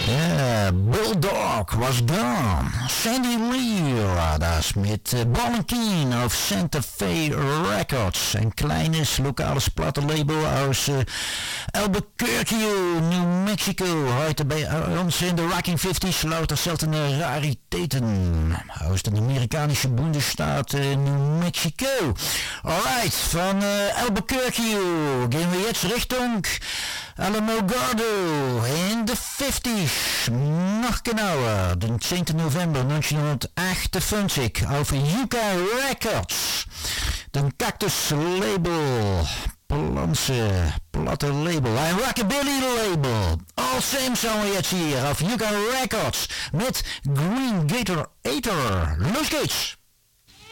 Bulldog was gone. Sandy Lee war das mit Ball & Keen auf Santa Fe Records. Ein kleines lokales Plattenlabel aus Albuquerque, New Mexico. Heute bei uns in de Rocking 50s lauter seltene rariteiten aus de amerikanische Bundesstaat New Mexico. Alright, van Albuquerque gehen wir jetzt Richtung Alamogordo in de 50s. Noch genauer, den 10. November 1958 auf Yucca Records. Den Cactus Label. Platte Label. Ein Rockabilly Label. All Same zongen we jetzt hier auf Yucca Records met Green Gator Eater. Los geht's!